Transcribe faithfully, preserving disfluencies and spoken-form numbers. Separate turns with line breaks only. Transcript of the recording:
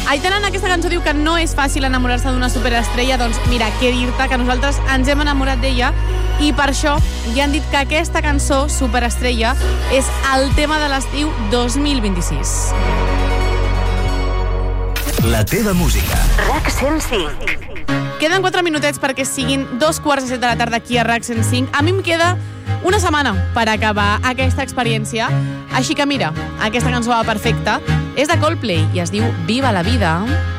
Aitana en aquesta cançó diu que no és fàcil enamorar-se d'una superestrella, doncs mira, què dir-te, que nosaltres ens hem enamorat d'ella i per això ja han dit que aquesta cançó, Superestrella, és el tema de l'estiu dos mil vint-i-sis.
La teva música.
RAC cent cinc.
Queden quatre minutets perquè siguin dos quarts de set de la tarda aquí a RAC cent cinc. A mi em queda una setmana per acabar aquesta experiència. Així que mira, aquesta cançó va perfecta. És de Coldplay i es diu Viva la vida.